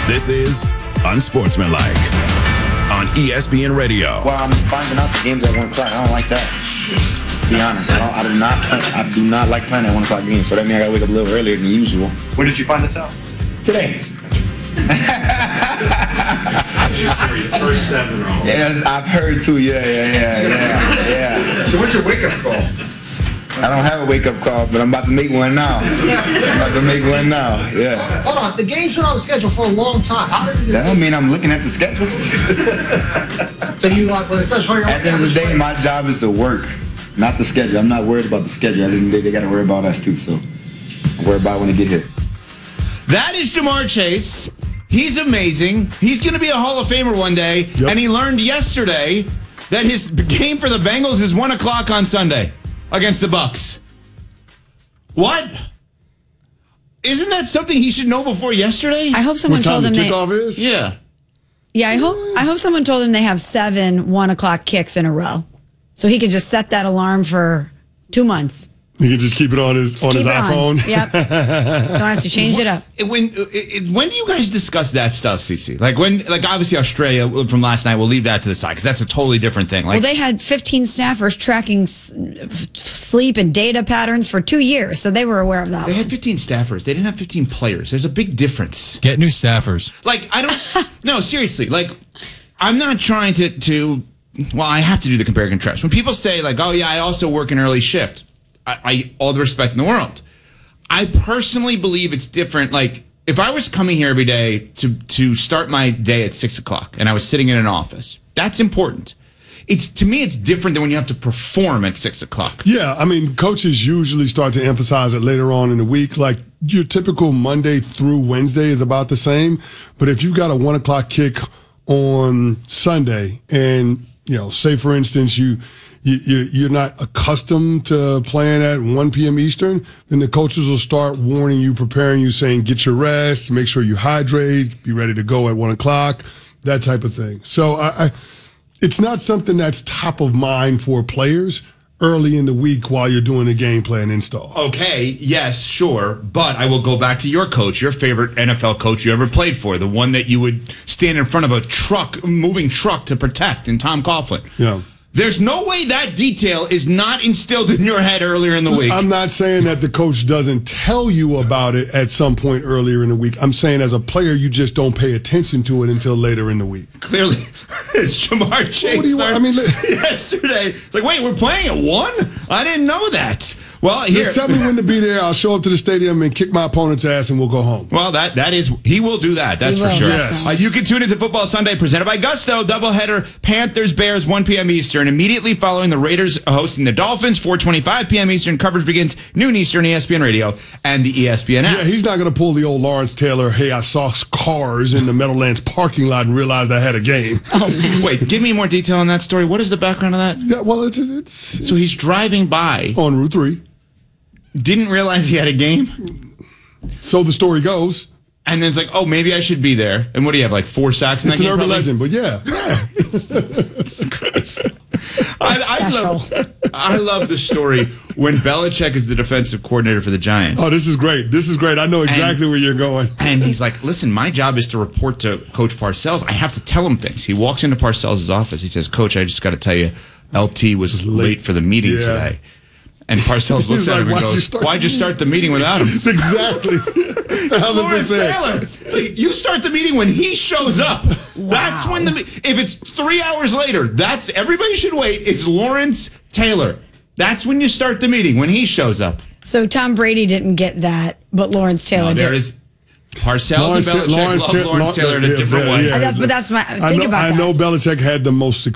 This is Unsportsmanlike on ESPN Radio. Well, I'm finding out the games at 1 o'clock. I don't like that. To be honest, I do not like playing at 1 o'clock games. So that means I gotta wake up a little earlier than usual. When did you find this out? Today. Your first 7 or all. Yeah, I've heard too. Yeah. So what's your wake-up call? I don't have a wake-up call, but I'm about to make one now. Yeah. Hold on, the game's been on the schedule for a long time. How did That don't mean I'm looking at the schedule. So you like when it says hurry up? At the end of the day, my job is to work, not the schedule. I'm not worried about the schedule. At the end of the day, they got to worry about us too. So I'm worried about when they get here. That is Ja'Marr Chase. He's amazing. He's going to be a Hall of Famer one day. Yep. And he learned yesterday that his game for the Bengals is 1 o'clock on Sunday against the Bucs. What? Isn't that something he should know before yesterday? I hope someone told him kickoff is? Yeah. Yeah, I hope someone told him they have 7 1 o'clock kicks in a row. So he can just set that alarm for 2 months. He can just keep it on his iPhone. Yep. Don't have to change it up. When do you guys discuss that stuff, CC? Like obviously Australia from last night, we'll leave that to the side because that's a totally different thing. Well, they had 15 staffers tracking sleep and data patterns for 2 years, so they were aware of that. They had 15 staffers. They didn't have 15 players. There's a big difference. Get new staffers. No, seriously. I'm not trying to. Well, I have to do the compare and contrast. When people say oh yeah, I also work an early shift. I all the respect in the world. I personally believe it's different. If I was coming here every day to start my day at 6 o'clock and I was sitting in an office, that's important. To me, it's different than when you have to perform at 6 o'clock. Yeah, I mean, coaches usually start to emphasize it later on in the week. Like your typical Monday through Wednesday is about the same. But if you've got a 1 o'clock kick on Sunday and, say for instance, you're not accustomed to playing at 1 p.m. Eastern, then the coaches will start warning you, preparing you, saying, get your rest, make sure you hydrate, be ready to go at 1 o'clock, that type of thing. So it's not something that's top of mind for players early in the week while you're doing a game plan install. Okay, yes, sure. But I will go back to your coach, your favorite NFL coach you ever played for, the one that you would stand in front of a moving truck to protect, and Tom Coughlin. Yeah. There's no way that detail is not instilled in your head earlier in the week. I'm not saying that the coach doesn't tell you about it at some point earlier in the week. I'm saying as a player, you just don't pay attention to it until later in the week. Clearly, it's Ja'Marr Chase. What do you want? I mean, yesterday, it's wait, we're playing at 1? I didn't know that. Well, just tell me when to be there. I'll show up to the stadium and kick my opponent's ass, and we'll go home. Well, he will do that. That's for sure. Yes. You can tune into Football Sunday, presented by Gusto. Doubleheader: Panthers-Bears, 1 p.m. Eastern. Immediately following the Raiders hosting the Dolphins, 4:25 p.m. Eastern. Coverage begins noon Eastern, ESPN Radio and the ESPN app. Yeah, he's not going to pull the old Lawrence Taylor, hey, I saw cars in the Meadowlands parking lot and realized I had a game. Oh, man. Wait, give me more detail on that story. What is the background of that? Yeah, well, it's so he's driving by on Route 3. Didn't realize he had a game? So the story goes. And then it's oh, maybe I should be there. And what do you have, 4 sacks in that game? It's an urban legend, but yeah. It's crazy. I love the story when Belichick is the defensive coordinator for the Giants. Oh, this is great. I know exactly where you're going. And he's listen, my job is to report to Coach Parcells. I have to tell him things. He walks into Parcells' office. He says, Coach, I just got to tell you, LT was late for the meeting today. And Parcells looks at him and goes, why'd you start the meeting without him? Exactly. 1,000%. Taylor. You start the meeting when he shows up. Wow. That's when if it's 3 hours later, everybody should wait. It's Lawrence Taylor. That's when you start the meeting, when he shows up. So Tom Brady didn't get that, but Lawrence Taylor did. There is Parcells and Belichick love Lawrence Taylor in a different way. But that's my think about that. I know Belichick had the most